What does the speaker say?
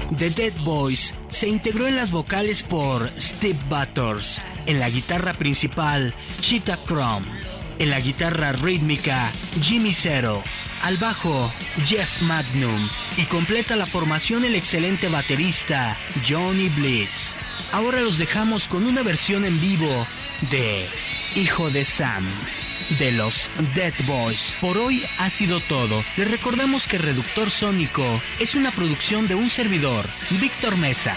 The Dead Boys se integró en las vocales por Steve Butters, en la guitarra principal Cheetah Chrome, en la guitarra rítmica Jimmy Zero, al bajo Jeff Magnum y completa la formación el excelente baterista Johnny Blitz. Ahora los dejamos con una versión en vivo de Hijo de Sam, de los Dead Boys. Por hoy ha sido todo. Les recordamos que Reductor Sónico es una producción de un servidor, Víctor Mesa.